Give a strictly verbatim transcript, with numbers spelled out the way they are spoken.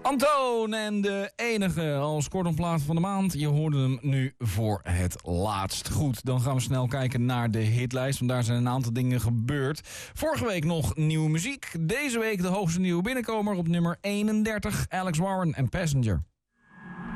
Antoon en de enige als kordomplaat van de maand. Je hoorde hem nu voor het laatst. Goed, dan gaan we snel kijken naar de hitlijst. Want daar zijn een aantal dingen gebeurd. Vorige week nog nieuwe muziek. Deze week de hoogste nieuwe binnenkomer op nummer eenendertig. Alex Warren en Passenger.